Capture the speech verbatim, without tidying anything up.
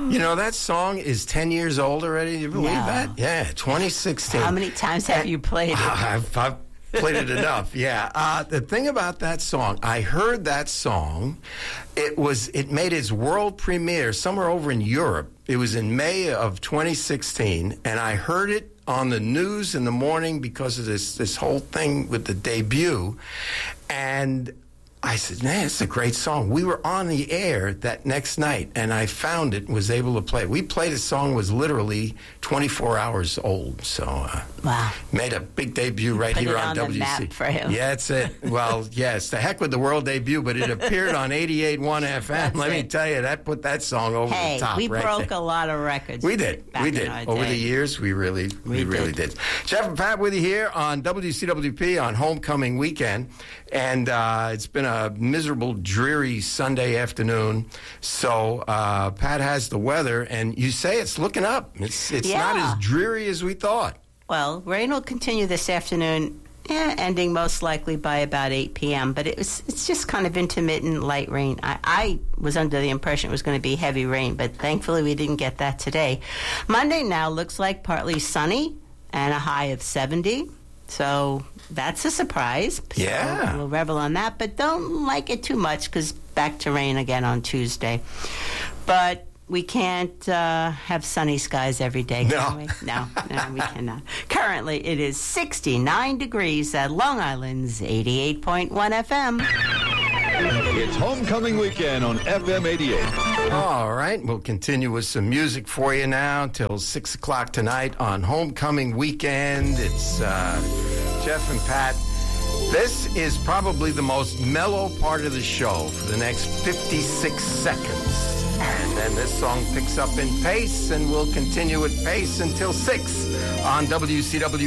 You know, that song is ten years old already. You believe No. that? Yeah, twenty sixteen. How many times have you played it? I've, I've played it enough, yeah. Uh, the thing about that song, I heard that song. It was it made its world premiere somewhere over in Europe. It was in May of twenty sixteen, and I heard it on the news in the morning because of this this whole thing with the debut. And I said, man, it's a great song. We were on the air that next night, and I found it and was able to play it. We played a song was literally twenty-four hours old, so uh, Wow. made a big debut right Put here it on, on the W C. map for him. Yeah, that's it. Well, yes, the heck with the world debut, but it appeared on eighty-eight point one F M. That's Let me it. tell you, that put that song over Hey, the top we right broke there. a lot of records. We did. back We in did. our Over day. the years, we really, we, We really did. did. Jeff and Pat with you here on W C W P on Homecoming Weekend. And uh, it's been a miserable, dreary Sunday afternoon. So uh, Pat has the weather, and you say it's looking up. It's, it's not Yeah. as dreary as we thought. Well, rain will continue this afternoon, eh, ending most likely by about eight p.m., but it was, it's just kind of intermittent light rain. I, I was under the impression it was going to be heavy rain, but thankfully we didn't get that today. Monday now looks like partly sunny and a high of seventy, so that's a surprise. So Yeah. we'll revel on that, but don't like it too much because back to rain again on Tuesday. But we can't uh, have sunny skies every day, can No. we? No, no, we cannot. Currently, it is sixty-nine degrees at Long Island's eighty-eight point one F M. It's Homecoming Weekend on F M eighty-eight. All right, we'll continue with some music for you now till six o'clock tonight on Homecoming Weekend. It's uh, Jeff and Pat. This is probably the most mellow part of the show for the next fifty-six seconds. And then this song picks up in pace, and we'll continue at pace until six on W C W